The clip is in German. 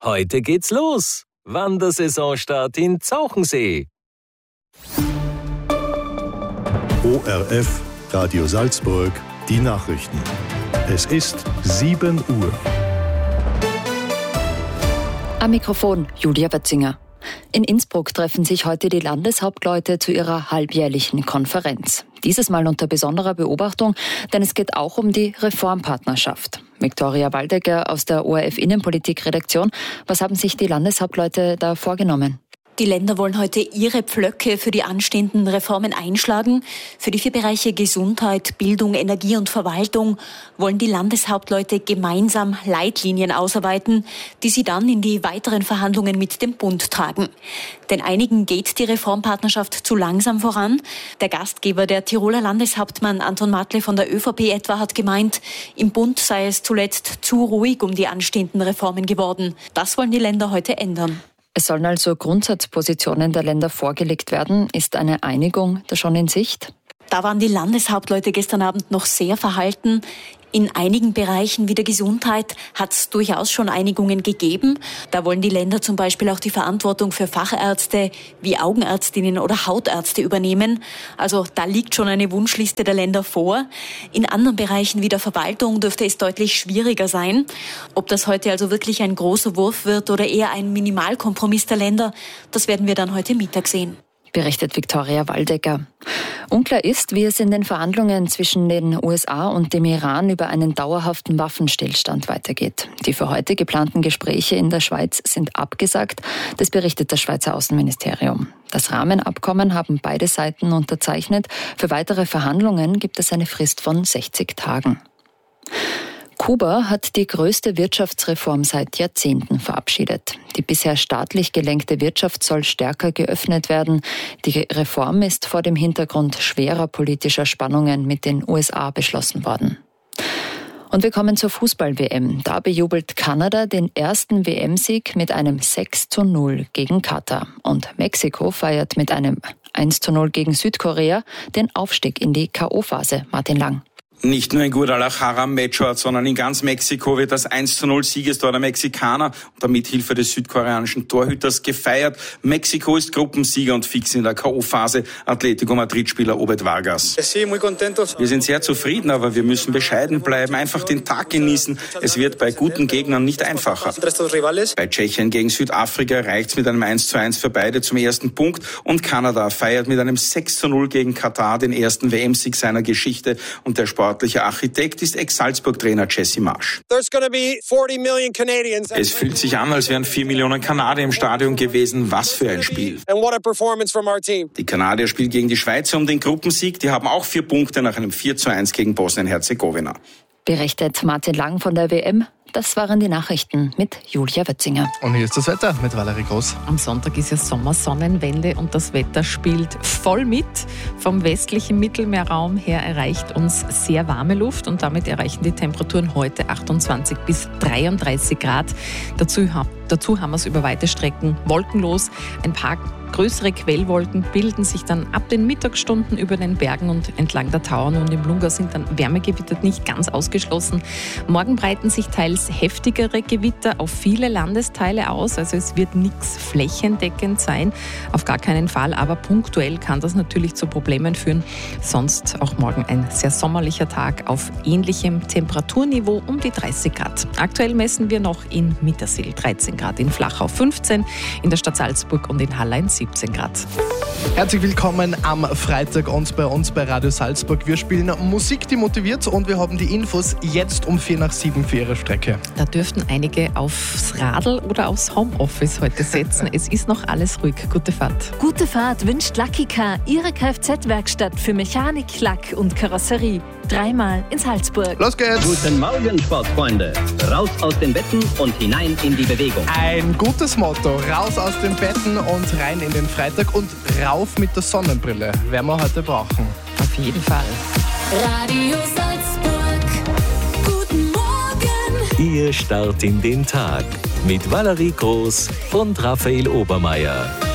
Heute geht's los. Wandersaisonstart in Zauchensee. ORF, Radio Salzburg, die Nachrichten. Es ist 7 Uhr. Am Mikrofon Julia Wetzinger. In Innsbruck treffen sich heute die Landeshauptleute zu ihrer halbjährlichen Konferenz. Dieses Mal unter besonderer Beobachtung, denn es geht auch um die Reformpartnerschaft. Viktoria Waldecker aus der ORF Innenpolitik-Redaktion. Was haben sich die Landeshauptleute da vorgenommen? Die Länder wollen heute ihre Pflöcke für die anstehenden Reformen einschlagen. Für die 4 Bereiche Gesundheit, Bildung, Energie und Verwaltung wollen die Landeshauptleute gemeinsam Leitlinien ausarbeiten, die sie dann in die weiteren Verhandlungen mit dem Bund tragen. Denn einigen geht die Reformpartnerschaft zu langsam voran. Der Gastgeber, der Tiroler Landeshauptmann Anton Matle von der ÖVP etwa, hat gemeint, im Bund sei es zuletzt zu ruhig um die anstehenden Reformen geworden. Das wollen die Länder heute ändern. Es sollen also Grundsatzpositionen der Länder vorgelegt werden. Ist eine Einigung da schon in Sicht? Da waren die Landeshauptleute gestern Abend noch sehr verhalten. In einigen Bereichen wie der Gesundheit hat es durchaus schon Einigungen gegeben. Da wollen die Länder zum Beispiel auch die Verantwortung für Fachärzte wie Augenärztinnen oder Hautärzte übernehmen. Also da liegt schon eine Wunschliste der Länder vor. In anderen Bereichen wie der Verwaltung dürfte es deutlich schwieriger sein. Ob das heute also wirklich ein großer Wurf wird oder eher ein Minimalkompromiss der Länder, das werden wir dann heute Mittag sehen. Berichtet Viktoria Waldecker. Unklar ist, wie es in den Verhandlungen zwischen den USA und dem Iran über einen dauerhaften Waffenstillstand weitergeht. Die für heute geplanten Gespräche in der Schweiz sind abgesagt, das berichtet das Schweizer Außenministerium. Das Rahmenabkommen haben beide Seiten unterzeichnet. Für weitere Verhandlungen gibt es eine Frist von 60 Tagen. Kuba hat die größte Wirtschaftsreform seit Jahrzehnten verabschiedet. Die bisher staatlich gelenkte Wirtschaft soll stärker geöffnet werden. Die Reform ist vor dem Hintergrund schwerer politischer Spannungen mit den USA beschlossen worden. Und wir kommen zur Fußball-WM. Da bejubelt Kanada den ersten WM-Sieg mit einem 6:0 gegen Katar. Und Mexiko feiert mit einem 1:0 gegen Südkorea den Aufstieg in die K.O.-Phase. Martin Lang. Nicht nur in Guadalajara-Matchort, sondern in ganz Mexiko wird das 1:0 Siegestor der Mexikaner unter Mithilfe des südkoreanischen Torhüters gefeiert. Mexiko ist Gruppensieger und fix in der K.O.-Phase. Atletico Madrid-Spieler Obed Vargas. Wir sind sehr zufrieden, aber wir müssen bescheiden bleiben, einfach den Tag genießen. Es wird bei guten Gegnern nicht einfacher. Bei Tschechien gegen Südafrika reicht's mit einem 1:1 für beide zum ersten Punkt und Kanada feiert mit einem 6:0 gegen Katar den ersten WM-Sieg seiner Geschichte und der sportliche Architekt ist Ex-Salzburg-Trainer Jesse Marsch. Es fühlt sich an, als wären 4 Millionen Kanadier im Stadion gewesen. Was für ein Spiel. Die Kanadier spielen gegen die Schweizer um den Gruppensieg. Die haben auch 4 Punkte nach einem 4:1 gegen Bosnien-Herzegowina. Berichtet Martin Lang von der WM. Das waren die Nachrichten mit Julia Wetzinger. Und hier ist das Wetter mit Valerie Groß. Am Sonntag ist ja Sommersonnenwende und das Wetter spielt voll mit. Vom westlichen Mittelmeerraum her erreicht uns sehr warme Luft und damit erreichen die Temperaturen heute 28 bis 33 Grad. Dazu haben wir es über weite Strecken wolkenlos. Ein paar größere Quellwolken bilden sich dann ab den Mittagsstunden über den Bergen und entlang der Tauern und im Lungau sind dann Wärmegewitter nicht ganz ausgeschlossen. Morgen breiten sich teils heftigere Gewitter auf viele Landesteile aus, also es wird nichts flächendeckend sein, auf gar keinen Fall, aber punktuell kann das natürlich zu Problemen führen. Sonst auch morgen ein sehr sommerlicher Tag auf ähnlichem Temperaturniveau um die 30 Grad. Aktuell messen wir noch in Mittersill 13 Grad, in Flachau 15, in der Stadt Salzburg und in Hallein 17 Grad. Herzlich willkommen am Freitag und bei uns bei Radio Salzburg. Wir spielen Musik, die motiviert und wir haben die Infos jetzt um 6:45 für Ihre Strecke. Da dürften einige aufs Radl oder aufs Homeoffice heute setzen. Es ist noch alles ruhig. Gute Fahrt. Gute Fahrt wünscht Lucky Car, Ihre Kfz-Werkstatt für Mechanik, Lack und Karosserie. 3-mal in Salzburg. Los geht's! Guten Morgen, Sportfreunde. Raus aus den Betten und hinein in die Bewegung. Ein gutes Motto. Raus aus den Betten und rein in den Freitag und rauf mit der Sonnenbrille. Werden wir heute brauchen. Auf jeden Fall. Radio Salzburg. Guten Morgen. Ihr Start in den Tag mit Valerie Groß und Raphael Obermeier.